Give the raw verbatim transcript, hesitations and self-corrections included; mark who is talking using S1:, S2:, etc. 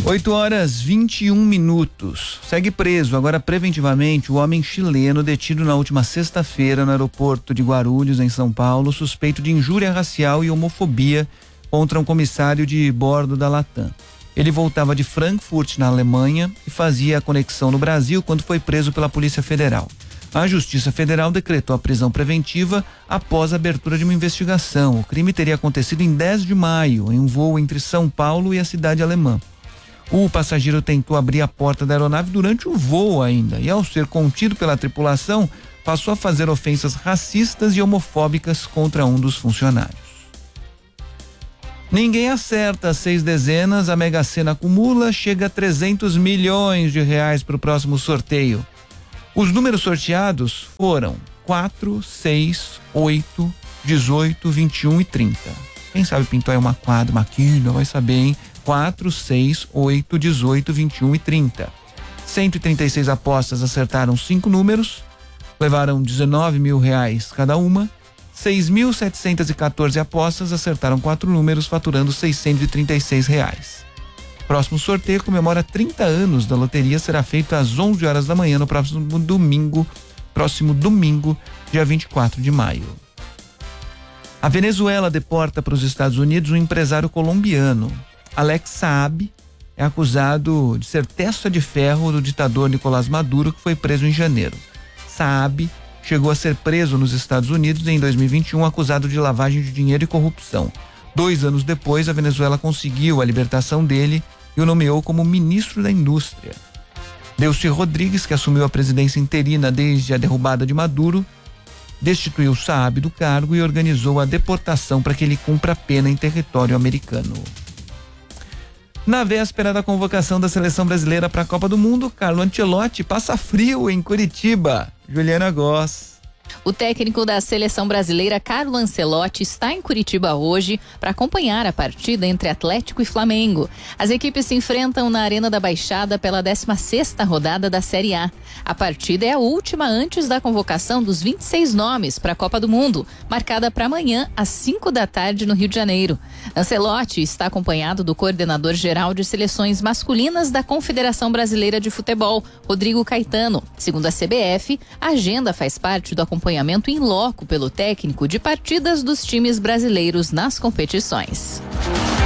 S1: oito horas vinte e um minutos. Segue preso, agora preventivamente, o homem chileno detido na última sexta-feira no aeroporto de Guarulhos, em São Paulo, suspeito de injúria racial e homofobia contra um comissário de bordo da Latam. Ele voltava de Frankfurt, na Alemanha, e fazia a conexão no Brasil quando foi preso pela Polícia Federal. A Justiça Federal decretou a prisão preventiva após a abertura de uma investigação. O crime teria acontecido em dez de maio, em um voo entre São Paulo e a cidade alemã. O passageiro tentou abrir a porta da aeronave durante o voo ainda, e ao ser contido pela tripulação, passou a fazer ofensas racistas e homofóbicas contra um dos funcionários. Ninguém acerta as seis dezenas, a Mega Sena acumula, chega a trezentos milhões de reais para o próximo sorteio. Os números sorteados foram quatro, seis, oito, dezoito, vinte e um e trinta. Quem sabe pintou aí uma quadra, uma quina, vai saber, hein? quatro, seis, oito, dezoito, vinte e um e trinta. cento e trinta e seis apostas acertaram cinco números, levaram dezenove mil reais cada uma. seis mil setecentos e quatorze apostas acertaram quatro números, faturando seiscentos e trinta e seis reais. Próximo sorteio comemora trinta anos da loteria, será feito às onze horas da manhã no próximo domingo, próximo domingo, dia vinte e quatro de maio. A Venezuela deporta para os Estados Unidos um empresário colombiano. Alex Saab é acusado de ser testa de ferro do ditador Nicolás Maduro, que foi preso em janeiro. Saab chegou a ser preso nos Estados Unidos em dois mil e vinte e um, acusado de lavagem de dinheiro e corrupção. Dois anos depois, a Venezuela conseguiu a libertação dele e o nomeou como ministro da Indústria. Delcy Rodrigues, que assumiu a presidência interina desde a derrubada de Maduro, destituiu Saab do cargo e organizou a deportação para que ele cumpra a pena em território americano. Na véspera da convocação da seleção brasileira para a Copa do Mundo, Carlo Ancelotti passa frio em Curitiba. Juliana Goss.
S2: O técnico da seleção brasileira, Carlo Ancelotti, está em Curitiba hoje para acompanhar a partida entre Atlético e Flamengo. As equipes se enfrentam na Arena da Baixada pela décima sexta rodada da Série A. A partida é a última antes da convocação dos vinte e seis nomes para a Copa do Mundo, marcada para amanhã às cinco da tarde no Rio de Janeiro. Ancelotti está acompanhado do coordenador geral de seleções masculinas da Confederação Brasileira de Futebol, Rodrigo Caetano. Segundo a C B F, a agenda faz parte do acompanhamento em loco pelo técnico de partidas dos times brasileiros nas competições.